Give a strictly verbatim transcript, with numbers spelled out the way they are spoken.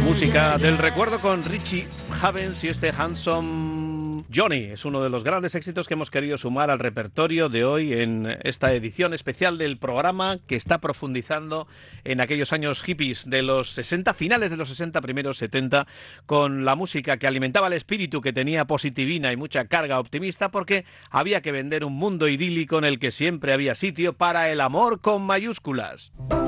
Música del recuerdo con Richie Havens y este Handsome Johnny. Es uno de los grandes éxitos que hemos querido sumar al repertorio de hoy en esta edición especial del programa que está profundizando en aquellos años hippies de los sesenta, finales de los sesenta, primeros setenta, con la música que alimentaba el espíritu, que tenía positivina y mucha carga optimista, porque había que vender un mundo idílico en el que siempre había sitio para el amor con mayúsculas.